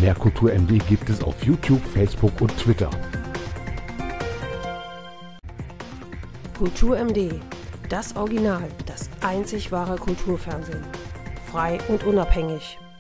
Mehr Kultur MD gibt es auf YouTube, Facebook und Twitter. Kultur MD, das Original, das einzig wahre Kulturfernsehen. Frei und unabhängig.